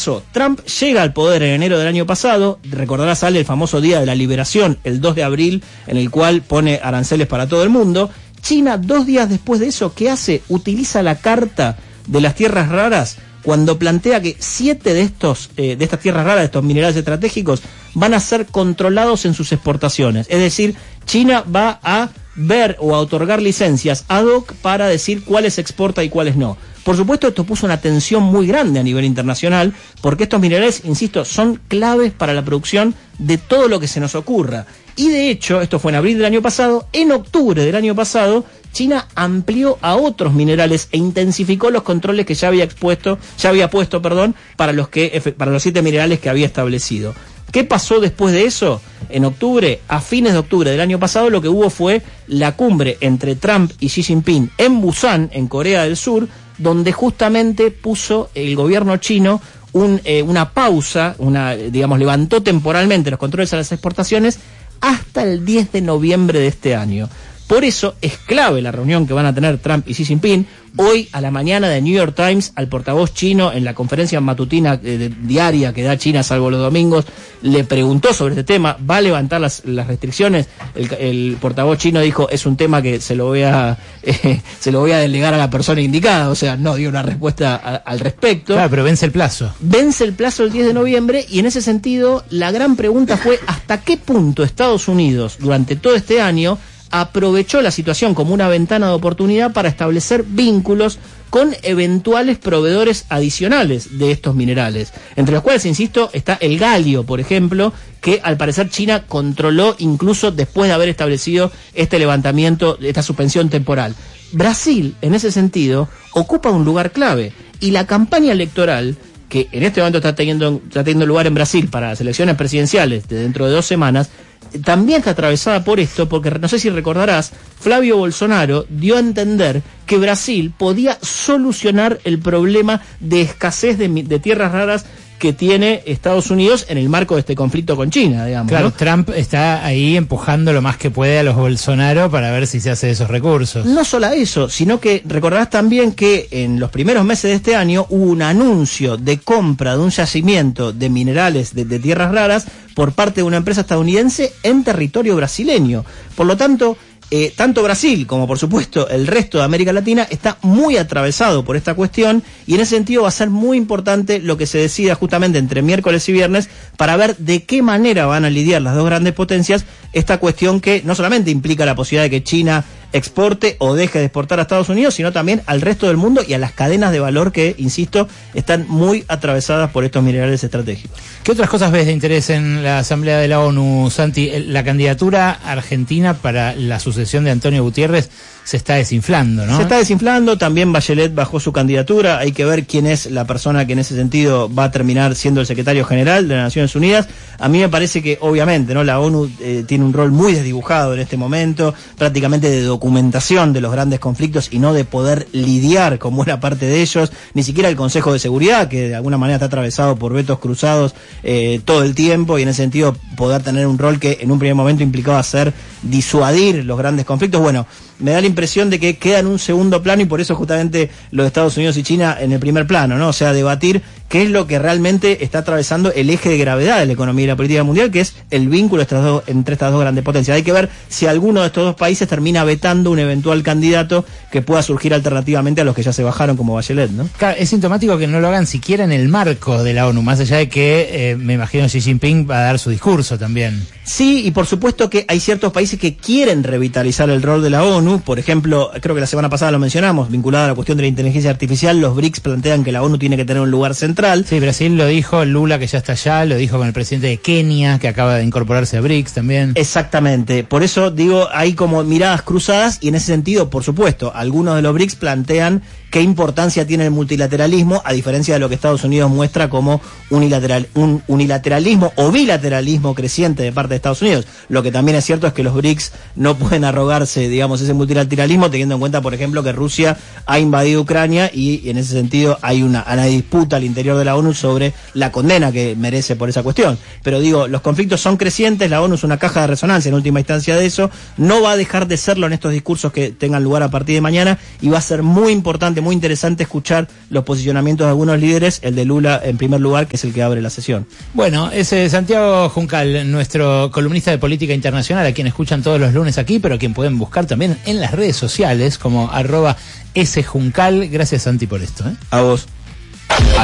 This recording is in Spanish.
pasó? Trump llega al poder en enero del año pasado, recordarás, sale el famoso Día de la Liberación, el 2 de abril, en el cual pone aranceles para todo el mundo. China, 2 días después de eso, ¿qué hace? Utiliza la carta de las tierras raras cuando plantea que 7 de estas tierras raras, de estos minerales estratégicos, van a ser controlados en sus exportaciones. Es decir, China va a ver o a otorgar licencias ad hoc para decir cuáles exporta y cuáles no. Por supuesto, esto puso una tensión muy grande a nivel internacional, porque estos minerales, insisto, son claves para la producción de todo lo que se nos ocurra. Y de hecho, esto fue en abril del año pasado, en octubre del año pasado, China amplió a otros minerales e intensificó los controles que ya había puesto para los 7 minerales que había establecido. ¿Qué pasó después de eso? En octubre, a fines de octubre del año pasado, lo que hubo fue la cumbre entre Trump y Xi Jinping en Busan, en Corea del Sur, donde justamente puso el gobierno chino una pausa, levantó temporalmente los controles a las exportaciones hasta el 10 de noviembre de este año. Por eso es clave la reunión que van a tener Trump y Xi Jinping. Hoy a la mañana de New York Times, al portavoz chino en la conferencia matutina diaria que da China, salvo los domingos, le preguntó sobre este tema. ¿Va a levantar las restricciones? El portavoz chino dijo, es un tema que se lo voy a delegar a la persona indicada. O sea, no dio una respuesta al respecto. Claro, pero vence el plazo. Vence el plazo el 10 de noviembre y en ese sentido la gran pregunta fue hasta qué punto Estados Unidos durante todo este año aprovechó la situación como una ventana de oportunidad para establecer vínculos con eventuales proveedores adicionales de estos minerales, entre los cuales, insisto, está el galio, por ejemplo, que al parecer China controló incluso después de haber establecido este levantamiento, esta suspensión temporal. Brasil, en ese sentido, ocupa un lugar clave, y la campaña electoral, que en este momento está teniendo lugar en Brasil para las elecciones presidenciales de dentro de 2 semanas, también está atravesada por esto, porque no sé si recordarás, Flavio Bolsonaro dio a entender que Brasil podía solucionar el problema de escasez de tierras raras que tiene Estados Unidos en el marco de este conflicto con China, digamos. Claro, ¿no? Trump está ahí empujando lo más que puede a los Bolsonaro para ver si se hace de esos recursos. No solo eso, sino que recordarás también que en los primeros meses de este año hubo un anuncio de compra de un yacimiento de minerales de tierras raras por parte de una empresa estadounidense en territorio brasileño. Por lo tanto, tanto Brasil como por supuesto el resto de América Latina está muy atravesado por esta cuestión, y en ese sentido va a ser muy importante lo que se decida justamente entre miércoles y viernes para ver de qué manera van a lidiar las dos grandes potencias esta cuestión que no solamente implica la posibilidad de que China exporte o deje de exportar a Estados Unidos, sino también al resto del mundo y a las cadenas de valor que, insisto, están muy atravesadas por estos minerales estratégicos. ¿Qué otras cosas ves de interés en la Asamblea de la ONU, Santi? La candidatura argentina para la sucesión de Antonio Gutiérrez se está desinflando, ¿no? Se está desinflando, también Bachelet bajó su candidatura, hay que ver quién es la persona que en ese sentido va a terminar siendo el secretario general de las Naciones Unidas. A mí me parece que, obviamente, ¿no?, la ONU tiene un rol muy desdibujado en este momento, prácticamente de documentación de los grandes conflictos y no de poder lidiar con buena parte de ellos, ni siquiera el Consejo de Seguridad, que de alguna manera está atravesado por vetos cruzados todo el tiempo, y en ese sentido poder tener un rol que en un primer momento implicaba disuadir los grandes conflictos. Bueno, me da la impresión de que queda en un segundo plano, y por eso justamente los Estados Unidos y China en el primer plano, ¿no? O sea, debatir qué es lo que realmente está atravesando el eje de gravedad de la economía y la política mundial, que es el vínculo entre estas dos grandes potencias. Hay que ver si alguno de estos dos países termina vetando un eventual candidato que pueda surgir alternativamente a los que ya se bajaron, como Bachelet, ¿no? Claro, es sintomático que no lo hagan siquiera en el marco de la ONU, más allá de que me imagino Xi Jinping va a dar su discurso también. Sí, y por supuesto que hay ciertos países que quieren revitalizar el rol de la ONU. Por ejemplo, creo que la semana pasada lo mencionamos, vinculado a la cuestión de la inteligencia artificial, los BRICS plantean que la ONU tiene que tener un lugar central. Sí, Brasil lo dijo, Lula, que ya está allá, lo dijo con el presidente de Kenia, que acaba de incorporarse a BRICS también. Exactamente, por eso digo, hay como miradas cruzadas, y en ese sentido, por supuesto, algunos de los BRICS plantean qué importancia tiene el multilateralismo, a diferencia de lo que Estados Unidos muestra como un unilateralismo o bilateralismo creciente de parte de Estados Unidos. Lo que también es cierto es que los BRICS no pueden arrogarse, digamos, ese multilateralismo, teniendo en cuenta, por ejemplo, que Rusia ha invadido Ucrania, y en ese sentido hay una disputa al interior de la ONU sobre la condena que merece por esa cuestión. Pero digo, los conflictos son crecientes, la ONU es una caja de resonancia en última instancia de eso, no va a dejar de serlo en estos discursos que tengan lugar a partir de mañana, y va a ser muy importante, muy interesante escuchar los posicionamientos de algunos líderes, el de Lula en primer lugar, que es el que abre la sesión. Bueno, ese es Santiago Juncal, nuestro columnista de política internacional, a quien escuchan todos los lunes aquí, pero a quien pueden buscar también en las redes sociales como @sjuncal. Gracias, Santi, por esto. A vos.